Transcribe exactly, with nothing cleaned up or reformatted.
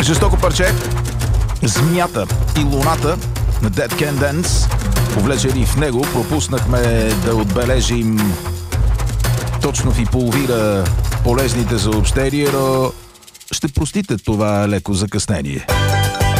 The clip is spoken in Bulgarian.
Жестоко парче. Змията и луната на Dead Can Dance. Повлечени в него, пропуснахме да отбележим точно в и половина полезните съобщения, но ще простите това леко закъснение.